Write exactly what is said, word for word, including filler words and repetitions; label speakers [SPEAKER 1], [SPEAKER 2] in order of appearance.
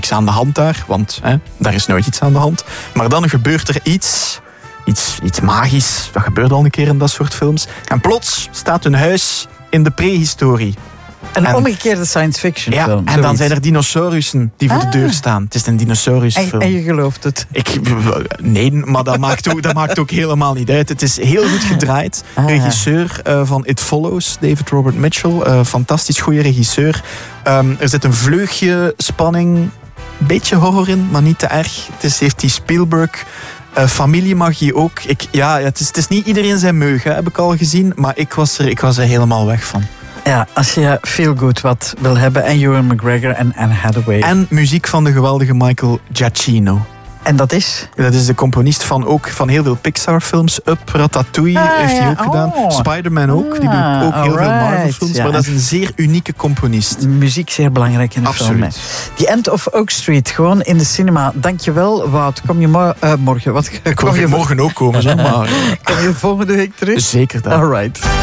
[SPEAKER 1] niks aan de hand daar, want hè, daar is nooit iets aan de hand. Maar dan gebeurt er iets, iets, iets magisch. Dat gebeurt al een keer in dat soort films. En plots staat hun huis in de prehistorie.
[SPEAKER 2] Een
[SPEAKER 1] en,
[SPEAKER 2] omgekeerde science fiction
[SPEAKER 1] ja,
[SPEAKER 2] film.
[SPEAKER 1] En
[SPEAKER 2] zoiets.
[SPEAKER 1] dan zijn er dinosaurussen die voor ah. de deur staan. Het is een dinosaurusfilm.
[SPEAKER 2] En, en je gelooft het?
[SPEAKER 1] Ik, nee, maar dat maakt, ook, dat maakt ook helemaal niet uit. Het is heel goed gedraaid. Ah. Regisseur uh, van It Follows, David Robert Mitchell. Uh, fantastisch goede regisseur. Um, er zit een vleugje spanning, een beetje horror in, maar niet te erg. Het is, heeft die Spielberg... Uh, familiemagie ook. Ik, ja, het is, het is niet iedereen zijn meug, hè, heb ik al gezien. Maar ik was er, ik was er helemaal weg van.
[SPEAKER 2] Ja, als je feel good wat wil hebben. En Ewan McGregor en Anne Hathaway.
[SPEAKER 1] En muziek van de geweldige Michael Giacchino.
[SPEAKER 2] En dat is?
[SPEAKER 1] Dat is de componist van, ook, van heel veel Pixar-films. Up, Ratatouille ah, heeft hij ja. ook oh. gedaan. Spider-Man ook. Die
[SPEAKER 2] ah,
[SPEAKER 1] doet ook heel
[SPEAKER 2] right.
[SPEAKER 1] veel Marvel-films.
[SPEAKER 2] Ja.
[SPEAKER 1] Maar dat is een zeer unieke componist.
[SPEAKER 2] Muziek zeer belangrijk in de
[SPEAKER 1] Absoluut.
[SPEAKER 2] film. The End of Oak Street. Gewoon in de cinema. Dankjewel, Wout. Kom je mo- uh, morgen? Wat,
[SPEAKER 1] Ik wil je morgen ook komen. Zo, maar,
[SPEAKER 2] kom je volgende week terug?
[SPEAKER 1] Zeker dan.
[SPEAKER 2] All right.